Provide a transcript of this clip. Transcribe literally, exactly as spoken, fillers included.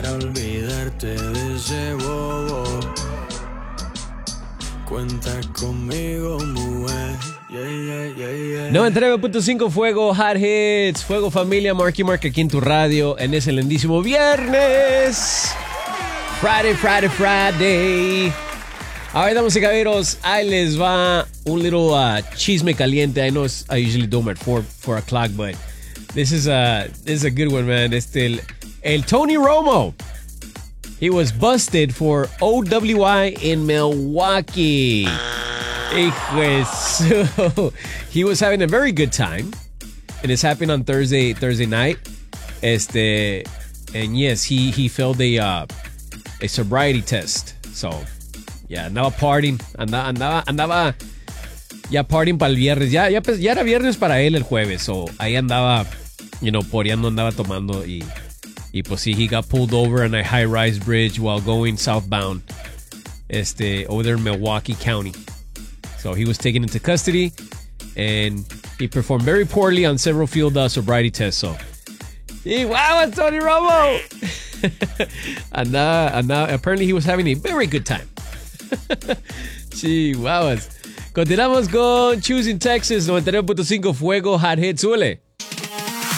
para olvidarte de ese bobo. Cuenta conmigo, mujer. Yeah, yeah, yeah, yeah. noventa y nueve punto cinco Fuego Hot Hits. Fuego Familia, Marky Mark aquí en tu radio en ese lindísimo viernes. Friday, Friday, Friday. Alright, damas y caballeros, ahí les va un little uh, chisme caliente. I know it's, I usually do them at four, four o'clock, but this is a, this is a good one, man. Este, el, el Tony Romo. He was busted for O W I in Milwaukee. So, he was having a very good time. And it's happened on Thursday Thursday night. Este, and yes, he, he failed a, uh, a sobriety test. So, yeah, andaba partying. Andaba, andaba, andaba ya partying para el viernes. Ya, ya, ya era viernes para él el jueves. So, ahí andaba, you know, poreando, andaba tomando y... Y pues sí, he got pulled over on a high-rise bridge while going southbound, este, over there in Milwaukee County. So he was taken into custody, and he performed very poorly on several field uh, sobriety tests. So, y wow, Tony Romo! and, uh, and uh, apparently he was having a very good time. Sí, wow. Continuamos con Choosing Texas, noventa y nueve punto cinco Fuego Hot Hits. Súbele.